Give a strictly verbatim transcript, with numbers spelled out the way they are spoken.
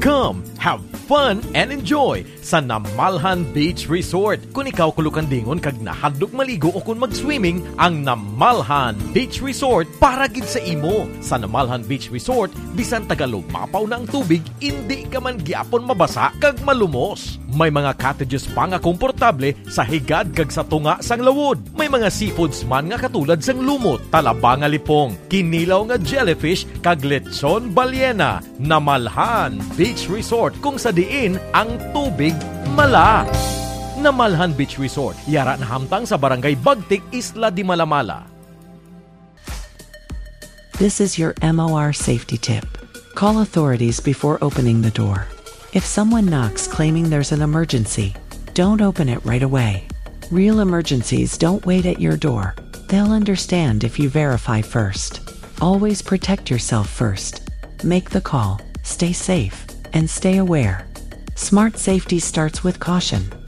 Come, have fun and enjoy sa Namalhan Beach Resort. Kung ikaw kulukan dingon kag nahadlok maligo o kung mag-swimming, ang Namalhan Beach Resort para gid sa imo. Sa Namalhan Beach Resort, bisan taga lumapaw na ang tubig, hindi ka man gyapon mabasa kag malumos. May mga cottages pa nga komportable sa higad kag sa tunga sang lawod. May mga seafoods man nga katulad sang lumot, talaba nga lipong, kinilaw nga jellyfish kag lechon balyena. Namalhan Beach Resort, kung sa diin ang tubig mala. Namalhan Beach Resort, yara na hamtang sa Barangay Bagtik, Isla di Malamala. This is your M O R safety tip. Call authorities before opening the door. If someone knocks claiming there's an emergency, don't open it right away. Real emergencies don't wait at your door. They'll understand if you verify first. Always protect yourself first. Make the call, stay safe, and stay aware. Smart safety starts with caution.